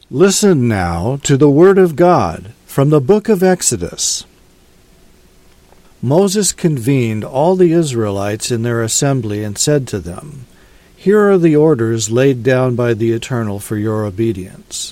Listen now to the word of God from the book of Exodus. Moses convened all the Israelites in their assembly and said to them, "Here are the orders laid down by the Eternal for your obedience.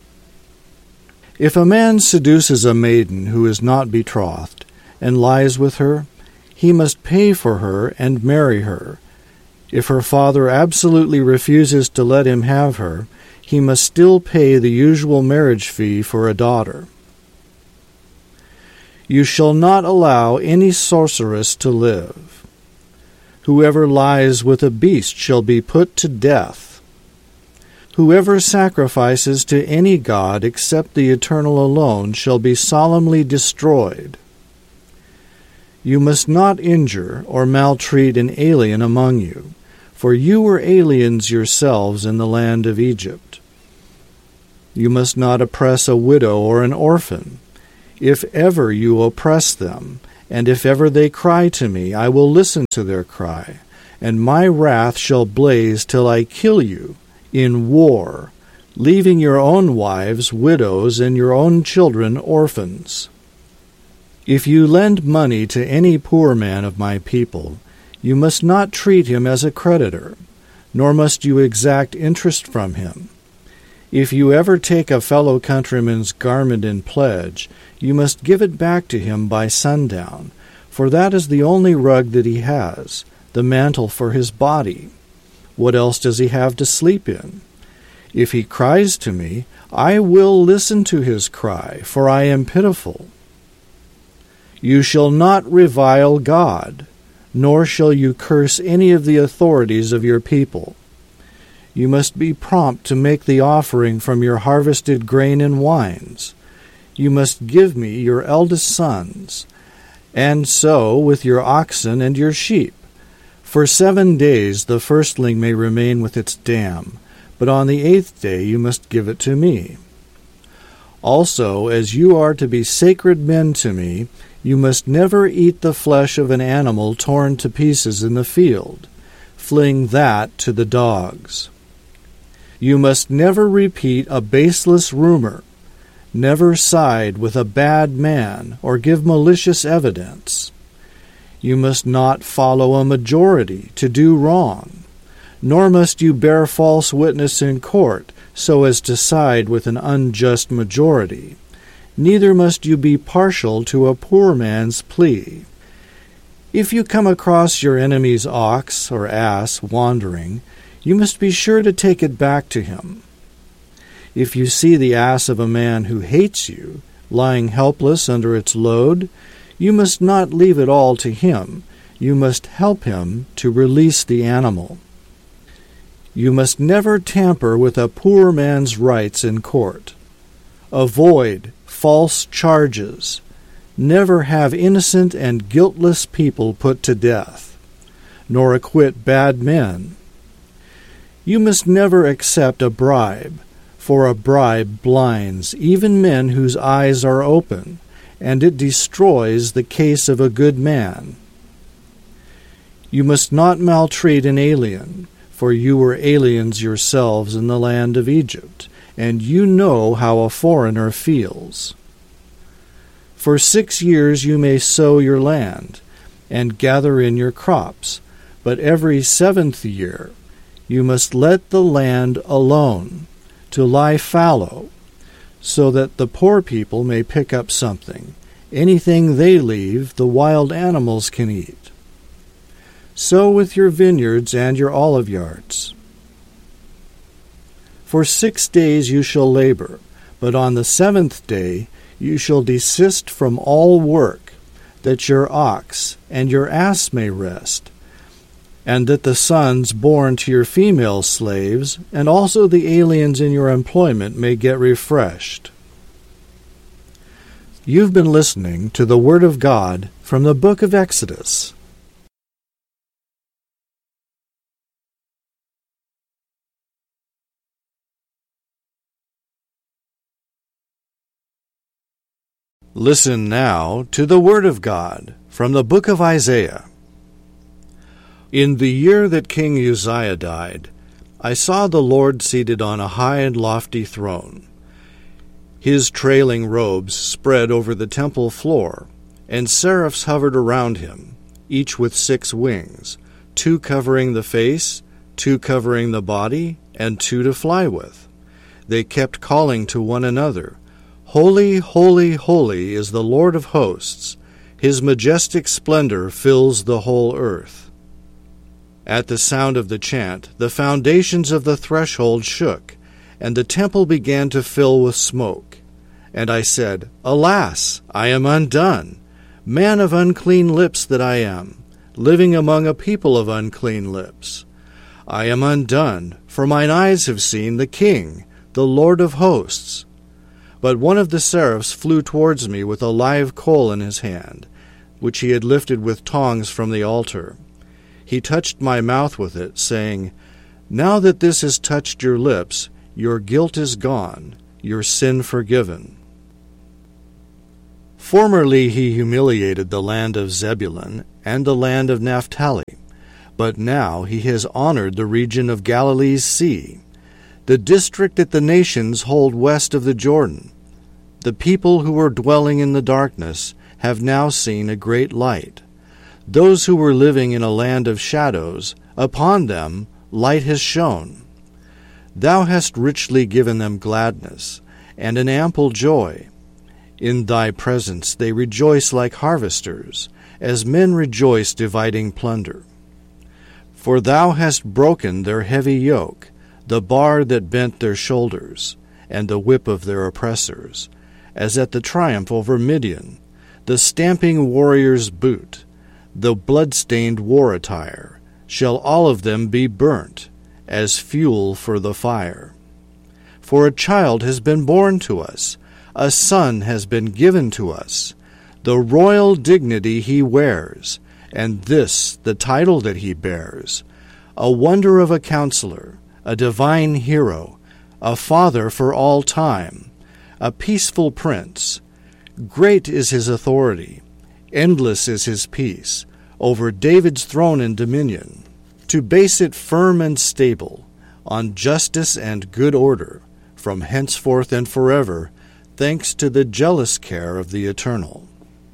If a man seduces a maiden who is not betrothed and lies with her, he must pay for her and marry her. If her father absolutely refuses to let him have her, he must still pay the usual marriage fee for a daughter. You shall not allow any sorceress to live. Whoever lies with a beast shall be put to death. Whoever sacrifices to any god except the Eternal alone shall be solemnly destroyed. You must not injure or maltreat an alien among you, for you were aliens yourselves in the land of Egypt. You must not oppress a widow or an orphan. If ever you oppress them, and if ever they cry to me, I will listen to their cry, and my wrath shall blaze till I kill you in war, leaving your own wives widows and your own children orphans. If you lend money to any poor man of my people, you must not treat him as a creditor, nor must you exact interest from him. If you ever take a fellow countryman's garment in pledge, you must give it back to him by sundown, for that is the only rug that he has, the mantle for his body. What else does he have to sleep in? If he cries to me, I will listen to his cry, for I am pitiful. You shall not revile God, nor shall you curse any of the authorities of your people. You must be prompt to make the offering from your harvested grain and wines. You must give me your eldest sons, and so with your oxen and your sheep. For 7 days the firstling may remain with its dam, but on the 8th day you must give it to me. Also, as you are to be sacred men to me, you must never eat the flesh of an animal torn to pieces in the field. Fling that to the dogs. You must never repeat a baseless rumor, never side with a bad man, or give malicious evidence. You must not follow a majority to do wrong, nor must you bear false witness in court so as to side with an unjust majority. Neither must you be partial to a poor man's plea. If you come across your enemy's ox or ass wandering, you must be sure to take it back to him. If you see the ass of a man who hates you, lying helpless under its load, you must not leave it all to him. You must help him to release the animal. You must never tamper with a poor man's rights in court. Avoid false charges. Never have innocent and guiltless people put to death, nor acquit bad men. You must never accept a bribe, for a bribe blinds even men whose eyes are open, and it destroys the case of a good man. You must not maltreat an alien, for you were aliens yourselves in the land of Egypt, and you know how a foreigner feels. For 6 years you may sow your land, and gather in your crops, but every 7th year you must let the land alone, to lie fallow, so that the poor people may pick up something. Anything they leave, the wild animals can eat. So with your vineyards and your olive yards. For 6 days you shall labor, but on the 7th day you shall desist from all work, that your ox and your ass may rest, and that the sons born to your female slaves, and also the aliens in your employment, may get refreshed. You've been listening to the Word of God from the book of Exodus. Listen now to the Word of God from the book of Isaiah. In the year that King Uzziah died, I saw the Lord seated on a high and lofty throne, His trailing robes spread over the temple floor, and seraphs hovered around him, each with 6 wings, 2 covering the face, 2 covering the body, and 2 to fly with. They kept calling to one another, "Holy, holy, holy is the Lord of hosts. His majestic splendor fills the whole earth." At the sound of the chant, the foundations of the threshold shook, and the temple began to fill with smoke. And I said, "Alas, I am undone, man of unclean lips that I am, living among a people of unclean lips. I am undone, for mine eyes have seen the King, the Lord of hosts." But one of the seraphs flew towards me with a live coal in his hand, which he had lifted with tongs from the altar. He touched my mouth with it, saying, "Now that this has touched your lips, your guilt is gone, your sin forgiven." Formerly he humiliated the land of Zebulun and the land of Naphtali, but now he has honored the region of Galilee's sea, the district that the nations hold west of the Jordan. The people who were dwelling in the darkness have now seen a great light. Those who were living in a land of shadows, upon them light has shone. Thou hast richly given them gladness, and an ample joy. In thy presence they rejoice like harvesters, as men rejoice dividing plunder. For thou hast broken their heavy yoke, the bar that bent their shoulders, and the whip of their oppressors, as at the triumph over Midian, the stamping warrior's boot, the blood-stained war attire, shall all of them be burnt, as fuel for the fire. For a child has been born to us, a son has been given to us. The royal dignity he wears, and this the title that he bears, a wonder of a counselor, a divine hero, a father for all time, a peaceful prince. Great is his authority, endless is his peace, over David's throne and dominion, to base it firm and stable, on justice and good order, from henceforth and forever, thanks to the jealous care of the Eternal.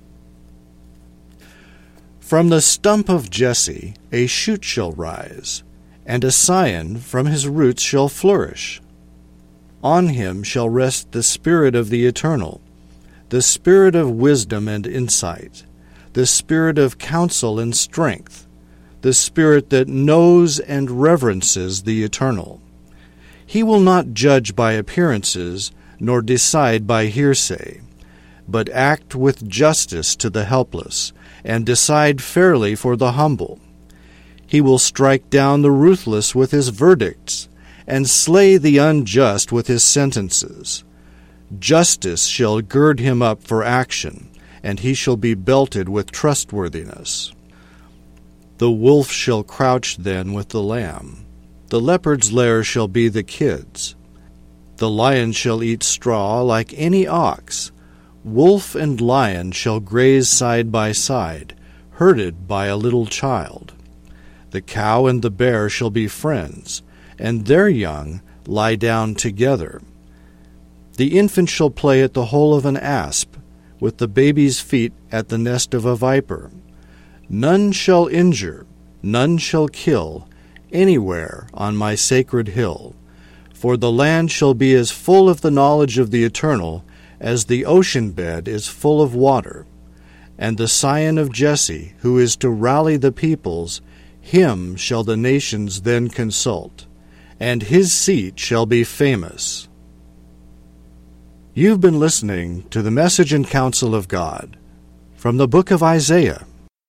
From the stump of Jesse a shoot shall rise, and a scion from his roots shall flourish. On him shall rest the Spirit of the Eternal, the Spirit of wisdom and insight, the Spirit of counsel and strength, the Spirit that knows and reverences the Eternal. He will not judge by appearances, nor decide by hearsay, but act with justice to the helpless, and decide fairly for the humble. He will strike down the ruthless with his verdicts, and slay the unjust with his sentences. Justice shall gird him up for action, and he shall be belted with trustworthiness. The wolf shall crouch then with the lamb. The leopard's lair shall be the kids. The lion shall eat straw like any ox. Wolf and lion shall graze side by side, herded by a little child. The cow and the bear shall be friends, and their young lie down together. The infant shall play at the hole of an asp, with the baby's feet at the nest of a viper. None shall injure, none shall kill, anywhere on my sacred hill. For the land shall be as full of the knowledge of the Eternal as the ocean bed is full of water. And the scion of Jesse, who is to rally the peoples, him shall the nations then consult, and his seat shall be famous. You've been listening to the Message and Counsel of God from the book of Isaiah.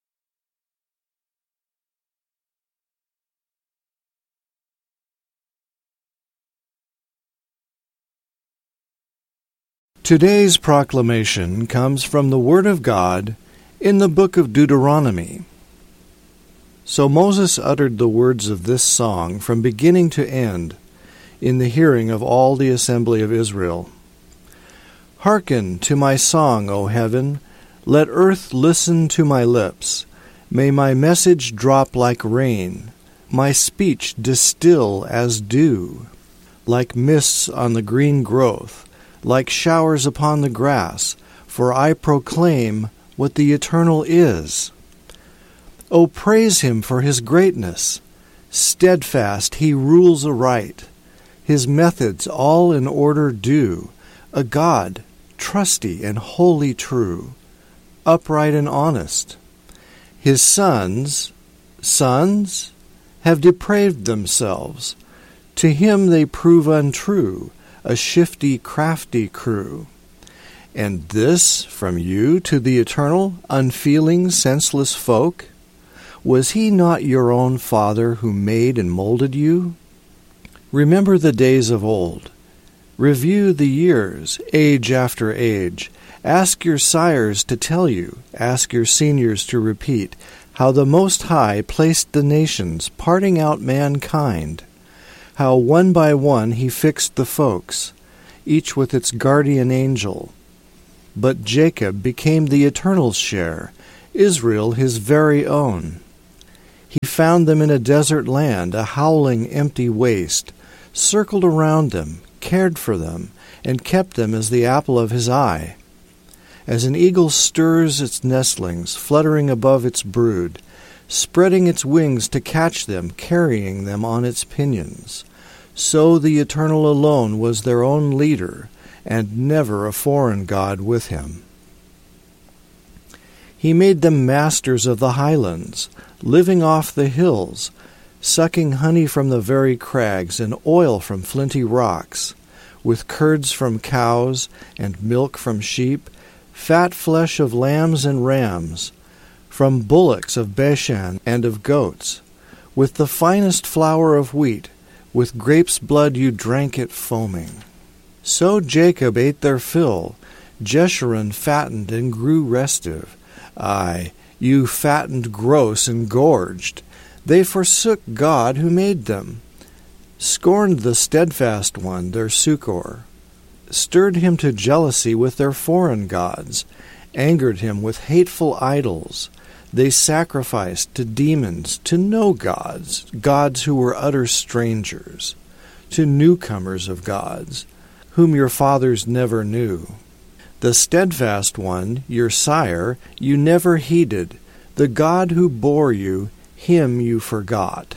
Today's proclamation comes from the Word of God in the book of Deuteronomy. So Moses uttered the words of this song from beginning to end in the hearing of all the assembly of Israel. Hearken to my song, O heaven, let earth listen to my lips. May my message drop like rain, my speech distill as dew, like mists on the green growth. like showers upon the grass, for I proclaim what the Eternal is. O praise him for his greatness. Steadfast he rules aright. His methods all in order due, a God, trusty and wholly true, upright and honest. His sons have depraved themselves. To him they prove untrue, a shifty, crafty crew. And this from you to the Eternal, unfeeling, senseless folk? Was he not your own Father who made and molded you? Remember the days of old. Review the years, age after age. Ask your sires to tell you, ask your seniors to repeat, how the Most High placed the nations, parting out mankind. How one by one he fixed the folks, each with its guardian angel. But Jacob became the Eternal's share, Israel his very own. He found them in a desert land, a howling empty waste, circled around them, cared for them, and kept them as the apple of his eye. As an eagle stirs its nestlings, fluttering above its brood, spreading its wings to catch them, carrying them on its pinions, so the Eternal alone was their own leader, and never a foreign god with him. He made them masters of the highlands, living off the hills, sucking honey from the very crags and oil from flinty rocks, with curds from cows and milk from sheep, fat flesh of lambs and rams, from bullocks of Bashan and of goats, with the finest flour of wheat, with grape's blood you drank it foaming. So Jacob ate their fill, Jeshurun fattened and grew restive. Ay, you fattened gross and gorged. They forsook God who made them, scorned the steadfast one, their succor, stirred him to jealousy with their foreign gods, angered him with hateful idols. They sacrificed to demons, to no gods, gods who were utter strangers, to newcomers of gods, whom your fathers never knew. The steadfast one, your sire, you never heeded. The God who bore you, him you forgot.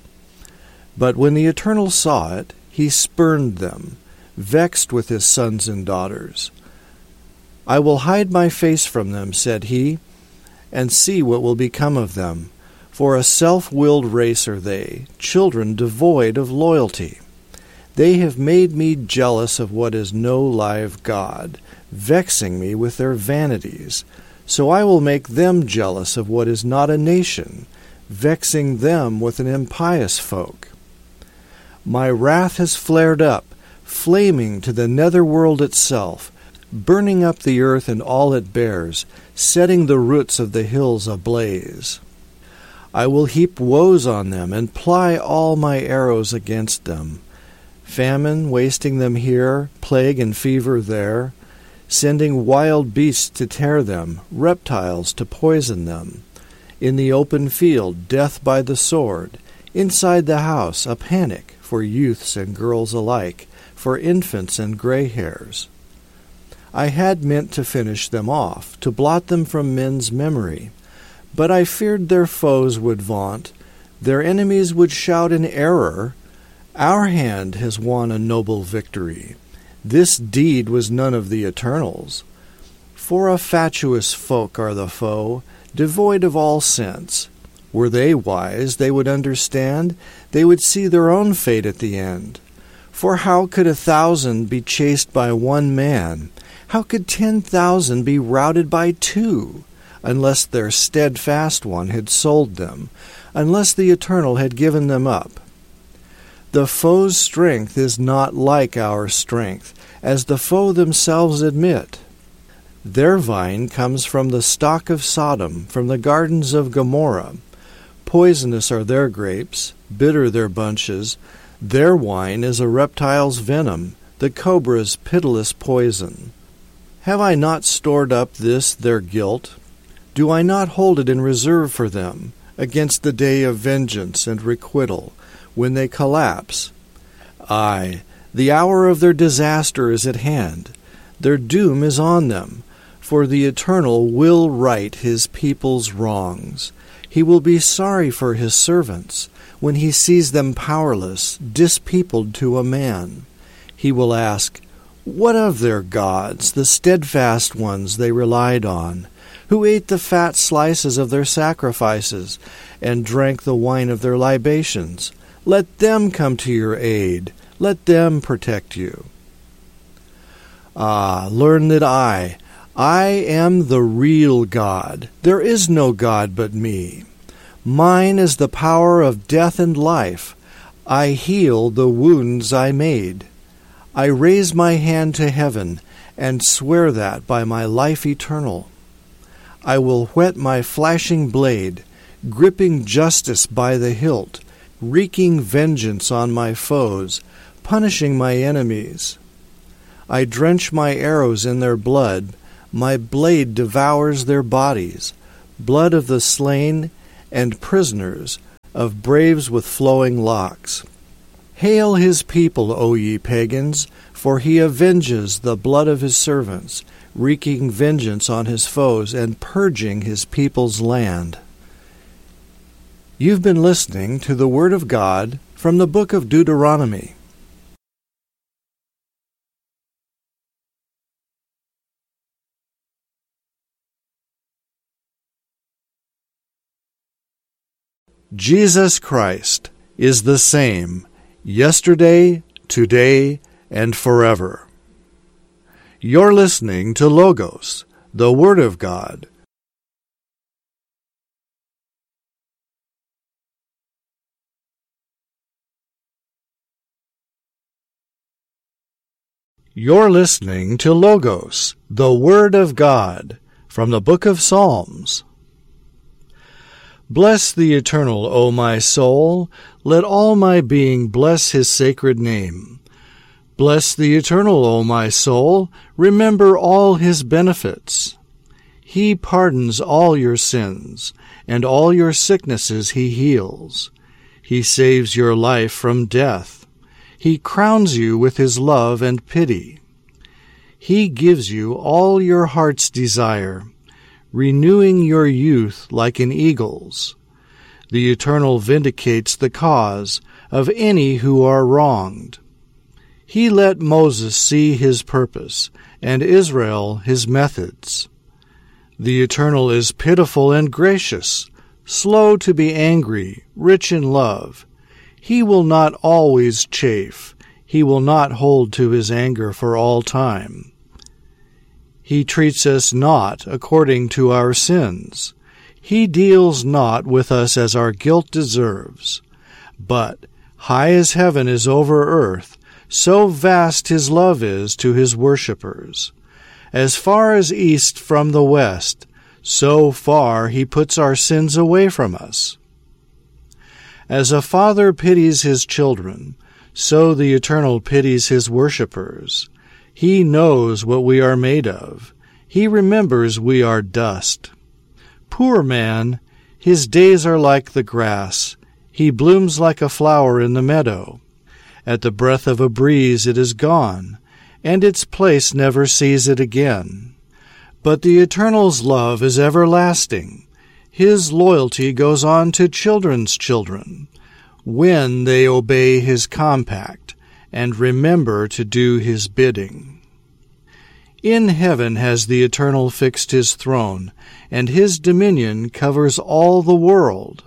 But when the Eternal saw it, he spurned them, vexed with his sons and daughters. I will hide my face from them, said he, and see what will become of them. For a self-willed race are they, children devoid of loyalty. They have made me jealous of what is no live God, vexing me with their vanities. So I will make them jealous of what is not a nation, vexing them with an impious folk. My wrath has flared up, flaming to the nether world itself, burning up the earth and all it bears, setting the roots of the hills ablaze. I will heap woes on them and ply all my arrows against them. Famine wasting them here, plague and fever there, sending wild beasts to tear them, reptiles to poison them. In the open field, death by the sword. Inside the house, a panic for youths and girls alike, for infants and gray hairs. I had meant to finish them off, to blot them from men's memory, but I feared their foes would vaunt, their enemies would shout in error, Our hand has won a noble victory. This deed was none of the Eternal's. For a fatuous folk are the foe, devoid of all sense. Were they wise, they would understand, they would see their own fate at the end. For how could 1,000 be chased by one man? How could 10,000 be routed by 2? Unless their steadfast one had sold them, unless the Eternal had given them up. The foe's strength is not like our strength, as the foe themselves admit. Their vine comes from the stock of Sodom, from the gardens of Gomorrah. Poisonous are their grapes, bitter their bunches. Their wine is a reptile's venom, the cobra's pitiless poison. Have I not stored up this their guilt? Do I not hold it in reserve for them, against the day of vengeance and requital, when they collapse? Ay, The hour of their disaster is at hand. Their doom is on them, for the Eternal will right his people's wrongs. He will be sorry for his servants when he sees them powerless, dispeopled to a man. He will ask, what of their gods, the steadfast ones they relied on, who ate the fat slices of their sacrifices and drank the wine of their libations? Let them come to your aid. Let them protect you. Ah, learn that I am the real God. There is no God but me. Mine is the power of death and life. I heal the wounds I made. I raise my hand to heaven and swear that by my life eternal. I will whet my flashing blade, gripping justice by the hilt, wreaking vengeance on my foes, punishing my enemies. I drench my arrows in their blood. My blade devours their bodies, blood of the slain and prisoners, of braves with flowing locks. Hail his people, O ye pagans, for he avenges the blood of his servants, wreaking vengeance on his foes and purging his people's land. You've been listening to the Word of God from the book of Deuteronomy. Jesus Christ is the same yesterday, today, and forever. You're listening to Logos, the Word of God. You're listening to Logos, the Word of God, from the book of Psalms. Bless the Eternal, O my soul. Let all my being bless his sacred name. Bless the Eternal, O my soul. Remember all his benefits. He pardons all your sins, and all your sicknesses he heals. He saves your life from death. He crowns you with his love and pity. He gives you all your heart's desire, renewing your youth like an eagle's. The Eternal vindicates the cause of any who are wronged. He let Moses see his purpose, and Israel his methods. The Eternal is pitiful and gracious, slow to be angry, rich in love. He will not always chafe. He will not hold to his anger for all time. He treats us not according to our sins. He deals not with us as our guilt deserves. But high as heaven is over earth, so vast his love is to his worshippers. As far as east from the west, so far he puts our sins away from us. As a father pities his children, so the Eternal pities his worshippers. He knows what we are made of. He remembers we are dust. Poor man, his days are like the grass. He blooms like a flower in the meadow. At the breath of a breeze it is gone, and its place never sees it again. But the Eternal's love is everlasting. His loyalty goes on to children's children, when they obey his compact and remember to do his bidding. In heaven has the Eternal fixed his throne, and his dominion covers all the world.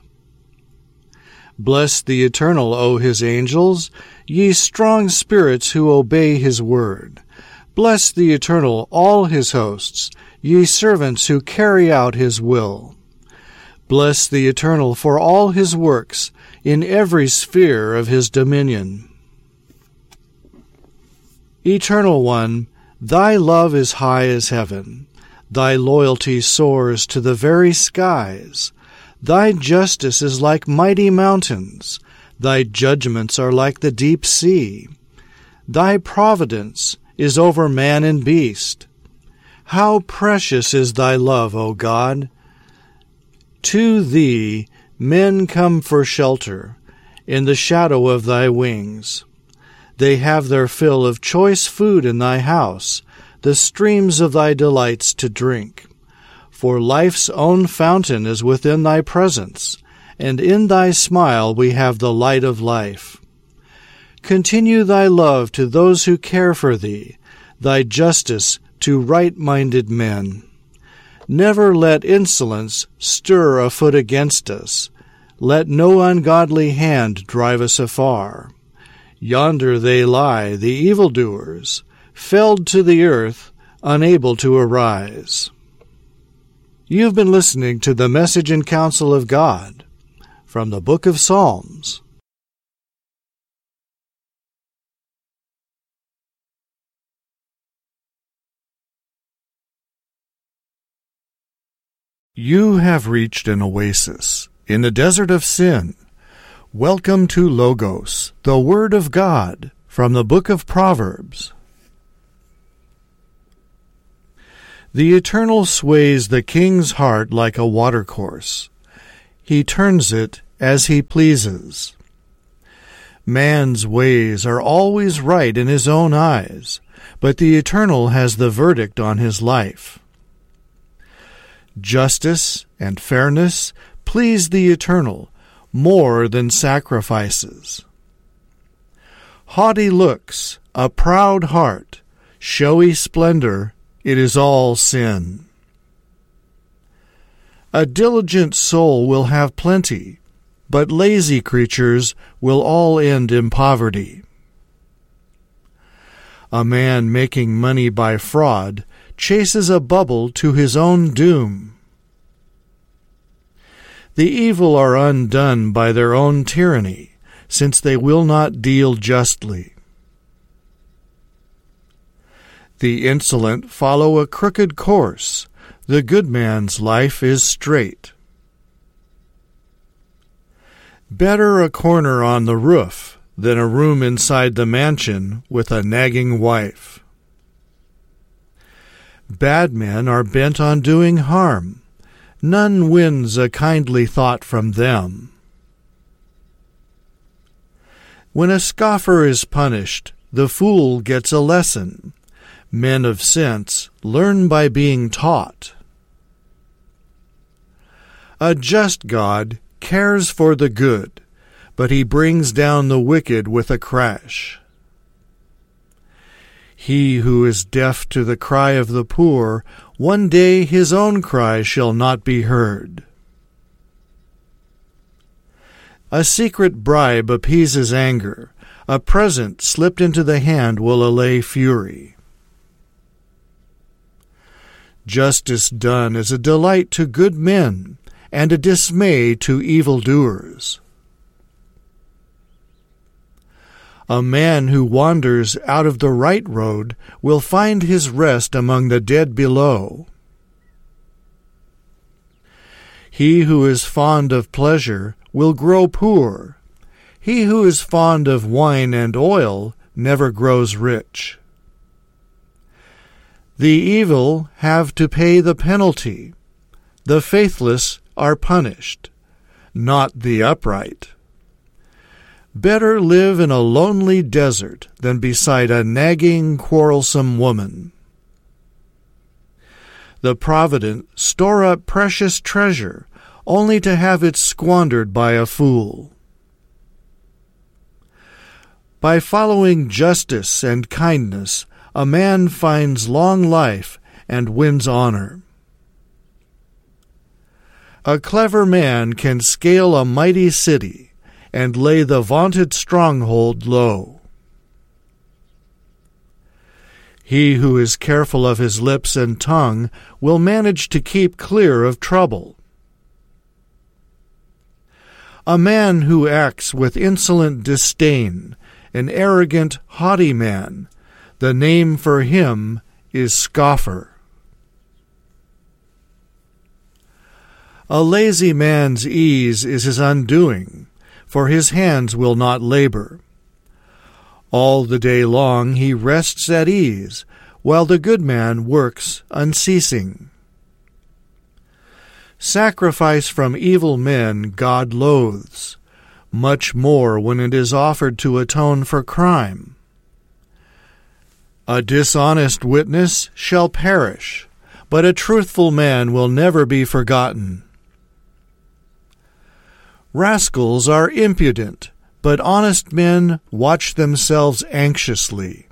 Bless the Eternal, O his angels, ye strong spirits who obey his word. Bless the Eternal, all his hosts, ye servants who carry out his will. Bless the Eternal for all his works in every sphere of his dominion. Eternal One, thy love is high as heaven. Thy loyalty soars to the very skies. Thy justice is like mighty mountains. Thy judgments are like the deep sea. Thy providence is over man and beast. How precious is thy love, O God! To thee men come for shelter, in the shadow of thy wings. They have their fill of choice food in thy house, the streams of thy delights to drink. For life's own fountain is within thy presence, and in thy smile we have the light of life. Continue thy love to those who care for thee, thy justice to right-minded men. Never let insolence stir a foot against us. Let no ungodly hand drive us afar. Yonder they lie, the evildoers, felled to the earth, unable to arise. You've been listening to the Message and Counsel of God from the Book of Psalms. You have reached an oasis in the desert of sin. Welcome to Logos, the Word of God, from the Book of Proverbs. The Eternal sways the king's heart like a watercourse. He turns it as he pleases. Man's ways are always right in his own eyes, but the Eternal has the verdict on his life. Justice and fairness please the Eternal more than sacrifices. Haughty looks, a proud heart, showy splendor, it is all sin. A diligent soul will have plenty, but lazy creatures will all end in poverty. A man making money by fraud chases a bubble to his own doom. The evil are undone by their own tyranny, since they will not deal justly. The insolent follow a crooked course. The good man's life is straight. Better a corner on the roof than a room inside the mansion with a nagging wife. Bad men are bent on doing harm. None wins a kindly thought from them. When a scoffer is punished, the fool gets a lesson. Men of sense learn by being taught. A just God cares for the good, but he brings down the wicked with a crash. He who is deaf to the cry of the poor, one day his own cry shall not be heard. A secret bribe appeases anger. A present slipped into the hand will allay fury. Justice done is a delight to good men, and a dismay to evildoers. A man who wanders out of the right road will find his rest among the dead below. He who is fond of pleasure will grow poor. He who is fond of wine and oil never grows rich. The evil have to pay the penalty. The faithless are punished, not the upright. Better live in a lonely desert than beside a nagging, quarrelsome woman. The provident store up precious treasure, only to have it squandered by a fool. By following justice and kindness, a man finds long life and wins honor. A clever man can scale a mighty city and lay the vaunted stronghold low. He who is careful of his lips and tongue will manage to keep clear of trouble. A man who acts with insolent disdain, an arrogant, haughty man, the name for him is scoffer. A lazy man's ease is his undoing, for his hands will not labor. All the day long he rests at ease, while the good man works unceasing. Sacrifice from evil men God loathes, much more when it is offered to atone for crime. A dishonest witness shall perish, but a truthful man will never be forgotten. Rascals are impudent, but honest men watch themselves anxiously.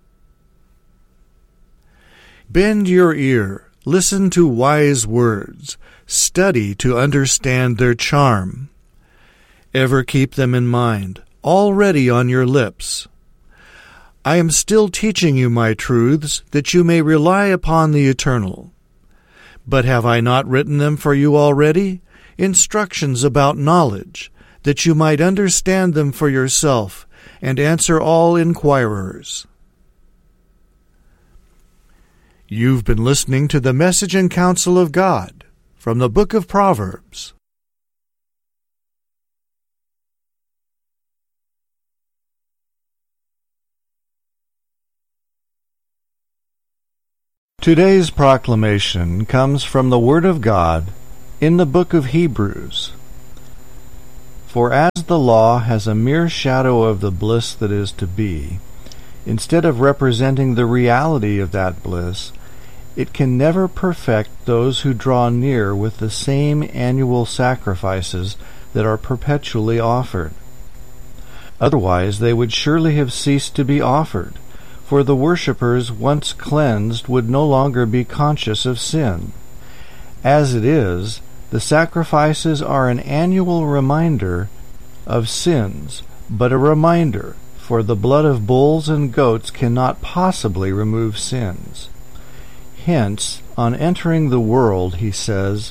Bend your ear, listen to wise words, study to understand their charm. Ever keep them in mind, already on your lips. I am still teaching you my truths, that you may rely upon the eternal. But have I not written them for you already? Instructions about knowledge, that you might understand them for yourself, and answer all inquirers. You've been listening to the Message and Counsel of God from the Book of Proverbs. Today's proclamation comes from the Word of God in the book of Hebrews. For as the law has a mere shadow of the bliss that is to be, instead of representing the reality of that bliss, it can never perfect those who draw near with the same annual sacrifices that are perpetually offered. Otherwise they would surely have ceased to be offered, for the worshippers once cleansed would no longer be conscious of sin. As it is, the sacrifices are an annual reminder of sins, but a reminder, for the blood of bulls and goats cannot possibly remove sins. Hence, on entering the world, he says,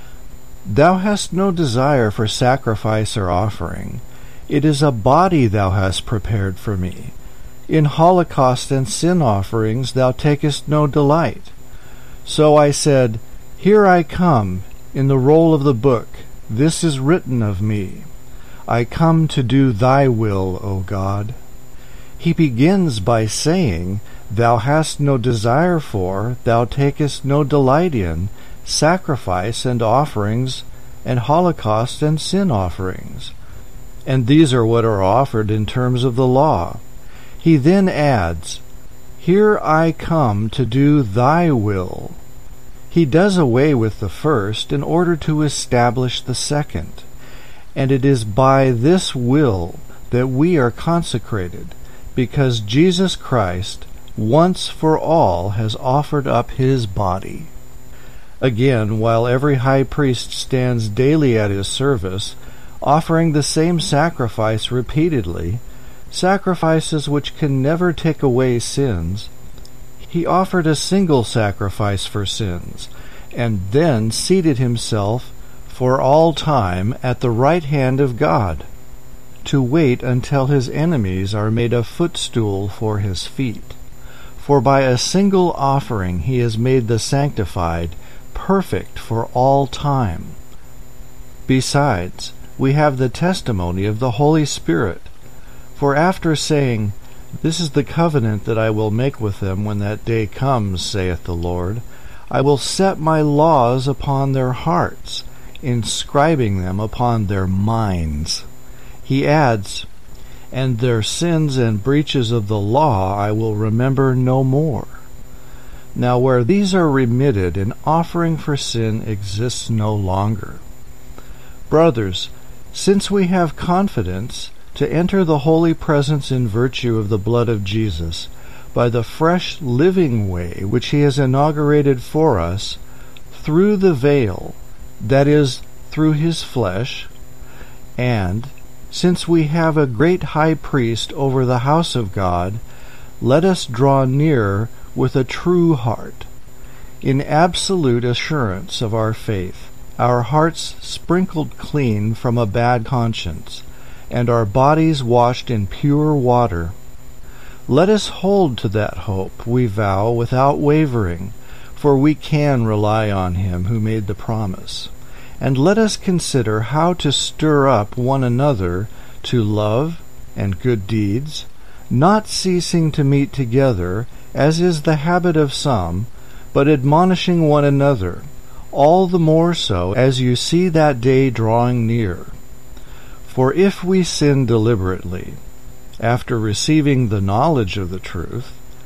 "Thou hast no desire for sacrifice or offering. It is a body thou hast prepared for me. In holocaust and sin offerings thou takest no delight. So I said, Here I come, in the roll of the book, this is written of me. I come to do thy will, O God." He begins by saying, "Thou hast no desire for, thou takest no delight in, sacrifice and offerings, and holocaust and sin offerings." And these are what are offered in terms of the law. He then adds, "Here I come to do thy will." He does away with the first in order to establish the second. And it is by this will that we are consecrated, because Jesus Christ once for all has offered up his body. Again, while every high priest stands daily at his service, offering the same sacrifice repeatedly, sacrifices which can never take away sins, he offered a single sacrifice for sins, and then seated himself for all time at the right hand of God, to wait until his enemies are made a footstool for his feet. For by a single offering he has made the sanctified perfect for all time. Besides, we have the testimony of the Holy Spirit. For after saying, "This is the covenant that I will make with them when that day comes, saith the Lord, I will set my laws upon their hearts, inscribing them upon their minds," he adds, "And their sins and breaches of the law I will remember no more." Now where these are remitted, an offering for sin exists no longer. Brothers, since we have confidence to enter the holy presence in virtue of the blood of Jesus, by the fresh living way which he has inaugurated for us, through the veil, that is, through his flesh, and, since we have a great high priest over the house of God, let us draw near with a true heart, in absolute assurance of our faith, our hearts sprinkled clean from a bad conscience, and our bodies washed in pure water. Let us hold to that hope we vow without wavering, for we can rely on him who made the promise. And let us consider how to stir up one another to love and good deeds, not ceasing to meet together, as is the habit of some, but admonishing one another, all the more so as you see that day drawing near. For if we sin deliberately, after receiving the knowledge of the truth,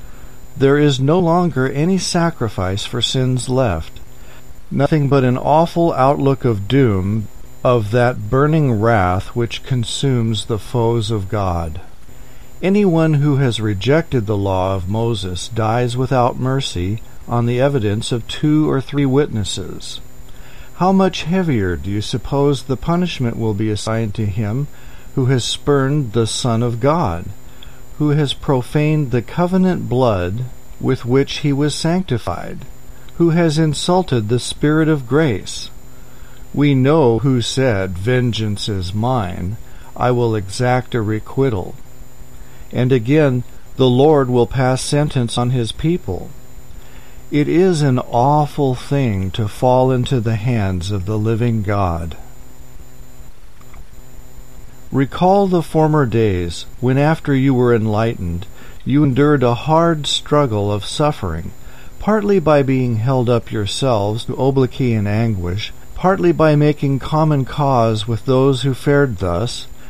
There is no longer any sacrifice for sins left, nothing but an awful outlook of doom, of that burning wrath which consumes the foes of God. Anyone who has rejected the law of Moses dies without mercy on the evidence of 2 or 3 witnesses. How much heavier do you suppose the punishment will be assigned to him who has spurned the Son of God, who has profaned the covenant blood with which he was sanctified, who has insulted the Spirit of grace? We know who said, "Vengeance is mine, I will exact a requital." And again, the Lord will pass sentence on his people. It is an awful thing to fall into the hands of the living God. Recall the former days, when after you were enlightened, you endured a hard struggle of suffering, partly by being held up yourselves to obloquy and anguish, partly by making common cause with those who fared thus,